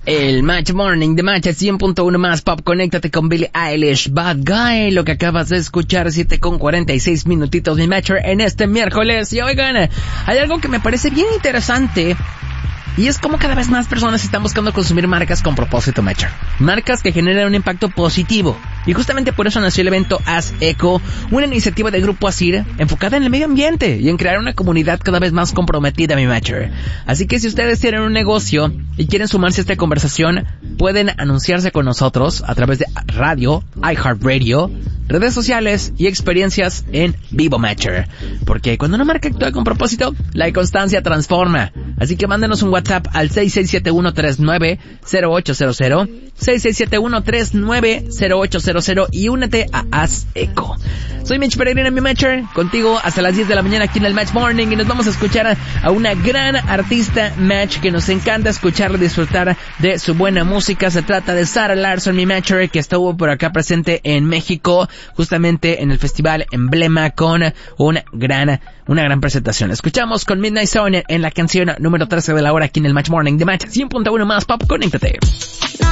El Match Morning de Match 100.1 más pop. Conéctate con Billie Eilish, Bad Guy. Lo que acabas de escuchar, 7:46 minutitos de Matcher en este miércoles. Y oigan, hay algo que me parece bien interesante. Y es como cada vez más personas están buscando consumir marcas con propósito, Matcher. Marcas que generan un impacto positivo. Y justamente por eso nació el evento Haz Eco, una iniciativa del Grupo Asir enfocada en el medio ambiente y en crear una comunidad cada vez más comprometida, mi Matcher. Así que si ustedes tienen un negocio y quieren sumarse a esta conversación, pueden anunciarse con nosotros a través de radio, iHeartRadio, redes sociales y experiencias en vivo, Matcher. Porque cuando una marca actúa con propósito, la constancia transforma. Así que mándenos un WhatsApp al 6671390800, 6671390800 y únete a Haz Eco. Soy Mitch Peregrina, mi Matcher, contigo hasta las 10 de la mañana aquí en el Match Morning, y nos vamos a escuchar a una gran artista, Match, que nos encanta escucharla y disfrutar de su buena música. Se trata de Zara Larsson, mi Matcher, que estuvo por acá presente en México, justamente en el festival Emblema, con una gran presentación. Escuchamos con Midnight Zone en la canción número 13 de la hora aquí en el Match Morning de Match 100.1 más pop. Conéctate.